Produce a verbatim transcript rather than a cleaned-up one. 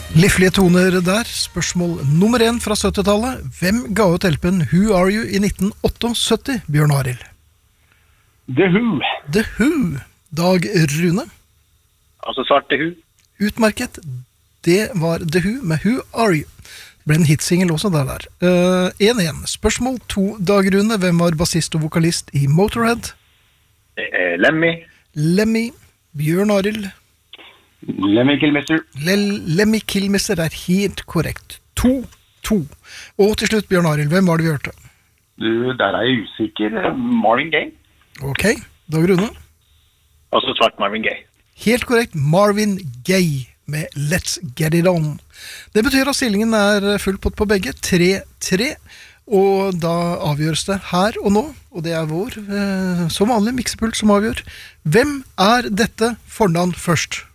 Livlige toner der. Spørsmål nummer én fra syttitallet. Hvem ga ut L P-en Who Are You i nitten syttiåtte, Bjørn Arild? The Who. The Who. Dag Rune. Altså svart The Who. Utmerket. Det var The Who med Who Are You. Det ble en hitsingel også der der. én én. Spørsmål to, Dag Rune. Hvem var bassist og vokalist i Motorhead? Lemmy. Lemmy. Bjørn Arild. Lemmy Kilmister. Lemmy Kilmister er helt korrekt. To, to. Og til slutt, Bjørn Arild, hvem var det vi hørte? Du, der er jeg usikker. Marvin Gaye. Ok, Dag Rune. Altså svart Marvin Gaye. Helt korrekt, Marvin Gaye med Let's Get It On. Det betyr at stillingen er full pott på begge, tre tre, og da avgjøres det her og nå, og det er vår, eh, som vanlig, miksepult som avgjør. Hvem er dette fornavn først?